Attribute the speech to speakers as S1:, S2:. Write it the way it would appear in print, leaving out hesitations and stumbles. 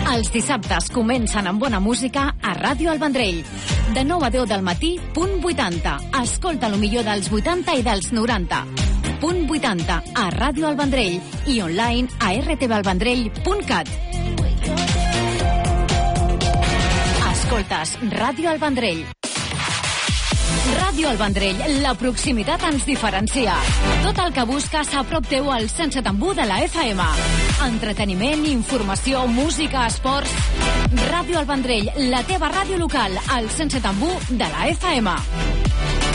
S1: Els dissabtes comencen amb bona música a Ràdio El Vendrell. De 9 a 10 del matí, punt 80. Escolta lo millor dels 80 i dels 90. Punt 80 a Ràdio El Vendrell i online a rtvelvendrell.cat. Escoltes Ràdio El Vendrell. Ràdio El Vendrell, la proximitat ens diferencia. Tot el que busques a prop teu al 107.1 de la FM. Entreteniment, informació, música, esports. Ràdio El Vendrell, la teva ràdio local, al 107.1 de la FM.